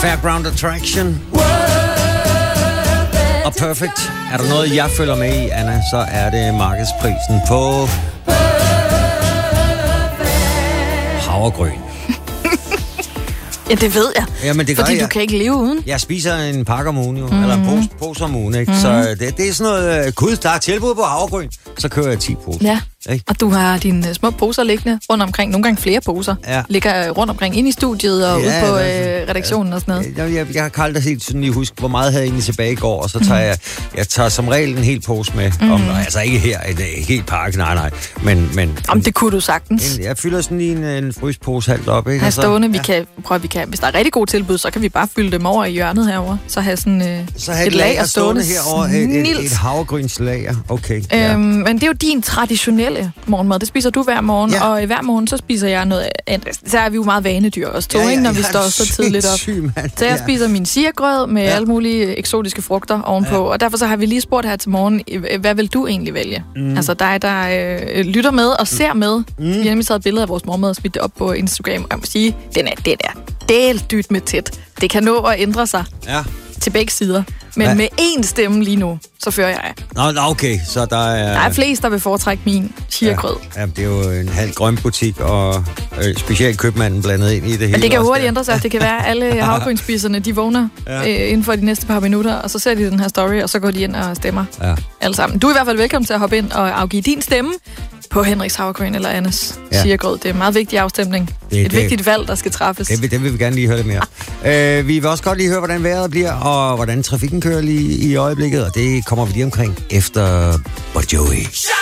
Fairground Attraction og Perfect. Er der noget, jeg følger med i, Anna, så er det markedsprisen på havregryn. Ja, det ved jeg. Jamen, det gør fordi jeg. Du kan ikke leve uden. Jeg spiser en pakke om ugen, jo. Eller en pose om ugen, ikke? Så det er sådan noget, gud, der er tilbud på havregryn. Så kører jeg 10 poser. Ja, ikke? Og du har dine små poser liggende rundt omkring. Nogle gange flere poser. Ja. Ligger rundt omkring inde i studiet og ude på redaktionen og sådan noget. Jeg kan aldrig helt sådan lige huske, hvor meget havde jeg egentlig tilbage i går. Og så tager jeg tager som regel en hel pose med. Altså ikke her, et helt pakke, nej. Men Om det kunne du sagtens. Jeg fylder sådan lige en fryspose halvt op, ikke? Her stående, vi kan, hvis der er rigtig god tilbud, så kan vi bare fylde dem over i hjørnet herover. Så have sådan et lager stående herover, et havregrynslager. Okay. Men det er jo din traditionelle morgenmad. Det spiser du hver morgen, og hver morgen så spiser jeg noget andet. Så er vi jo meget vanedyr også to, ikke, når vi står så tidligt op. Så jeg spiser min sirgrød med alle mulige eksotiske frugter ovenpå, og derfor så har vi lige spurgt her til morgen, hvad vil du egentlig vælge? Altså dig, der lytter med og ser med. Vi har nemlig taget billeder af vores morgenmad og smidt det op på Instagram, og jeg må sige, den er delt dyt med tæt. Det kan nå at ændre sig til begge sider. Men med én stemme lige nu, så fører jeg. Nå, okay, så der er flest, der vil foretrække min sirgrød. Ja, det er jo en halv grøn butik, og specielt købmanden blandet ind i det hele. Men det kan hurtigt ændre sig. Det kan være, at alle havgrynsspiserne, de vågner inden for de næste par minutter, og så ser de den her story, og så går de ind og stemmer alle sammen. Du er i hvert fald velkommen til at hoppe ind og afgive din stemme på Henriks havregryn eller Annes sirgrød. Det er en meget vigtig afstemning. Et vigtigt valg, der skal træffes. Det vil vi gerne lige høre lidt mere. Vi vil også godt lige høre, hvordan vejret bliver, og hvordan trafikken kører lige i øjeblikket, og det kommer vi lige omkring efter Bon Jovi.